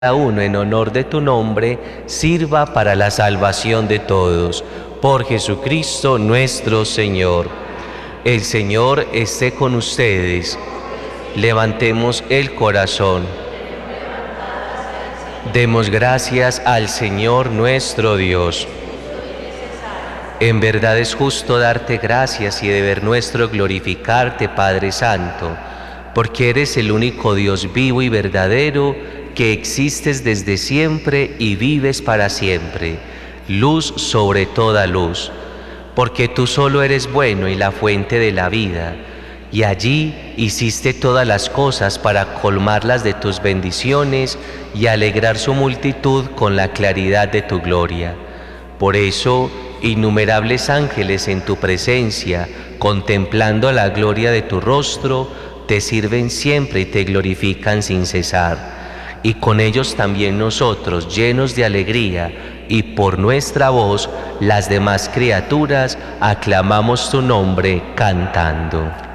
cada uno en honor de tu nombre sirva para la salvación de todos. Por Jesucristo nuestro Señor. El Señor esté con ustedes. Levantemos el corazón. Demos gracias al Señor nuestro Dios. En verdad es justo darte gracias y deber nuestro glorificarte, Padre Santo, porque eres el único Dios vivo y verdadero, que existes desde siempre y vives para siempre, luz sobre toda luz, porque tú solo eres bueno y la fuente de la vida, y allí hiciste todas las cosas para colmarlas de tus bendiciones y alegrar su multitud con la claridad de tu gloria. Por eso, innumerables ángeles en tu presencia, contemplando la gloria de tu rostro, te sirven siempre y te glorifican sin cesar. Y con ellos también nosotros, llenos de alegría, y por nuestra voz, las demás criaturas, aclamamos tu nombre cantando.